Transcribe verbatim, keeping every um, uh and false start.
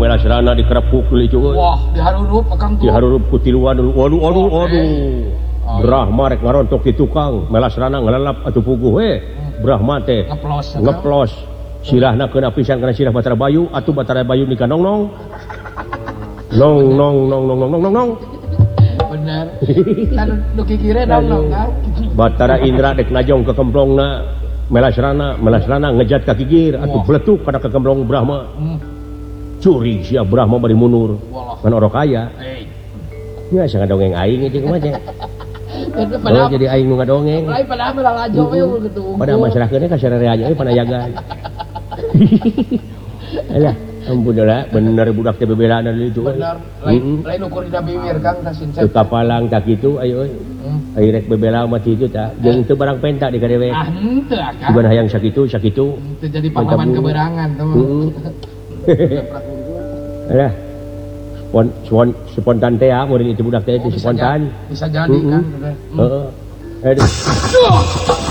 melasrana dikerepuk deui cuy. Wah, diharurup akang tuh. Diharurup ku tiluan. Waduh, waduh, waduh. Brahma rek ngarontok di tukang, melasrana ngelalap atuh puguh we. Brahma teh ngeplos. Ngeplos. Sirahna keuna pisan kana sirah Batara Bayu, atuh Batara Bayu nikah nong nong. Nong nong nong nong nong nong nong. Bener. Kan nu kikire nong nong. Batara Indra dek najong ke kemplongna melasrana, melasrana ngejat ka kikir atuh beletuk kana ke kemplong Brahma. Curi sia Brahma bari mundur. Kan orok aya. Ya sanga dongeng aing ieu mah teh. Oh, jadi aing nu ngadongeng. Lain padahal mah lajo we gitu. Pada masyarakat ka sarereanya we panayagan. Alah, ampun lah, bener budak teh bebelaan itu. Bener. Lain lain ukur dina bibir Kang tah sincet. Teu kapalang tak kitu ayo euy. Ai rek bebela mah kitu tah. Jeung teu barang penta di kadewe. Ah, henteu Kang. Siban hayang sakitu, sakitu. Teu jadi pahlawan keberangan tuh. Alah. Spon, spon, spontan teh ah, murid itu budak teh itu spontan. Bisa jadi kan. Heeh. Aduh.